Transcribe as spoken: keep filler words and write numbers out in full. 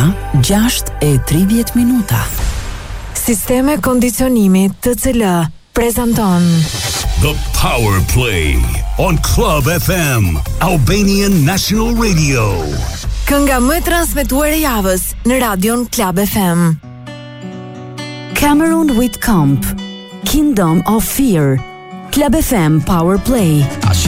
ora gjashtë e tridhjetë minuta. Sisteme kondicionimi T C L prezanton The Power Play on Club F M, Albanian National Radio. Kënga më e transmetuar e javës në radion Club F M. Cameron Whitcomb, Kingdom of Fear. Club F M Power Play.